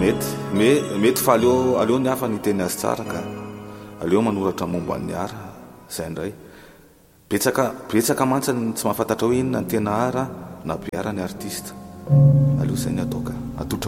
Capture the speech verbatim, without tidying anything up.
mety me mety fa aleo aleo ny hafa ny teny azy tsara ka aleo manoratra momba ny ara zay ndray betsaka betsaka mantsany tsy mahafantatra hoe inona ny tena ara na be ara ny artiste aleo zay ny ataoka atotra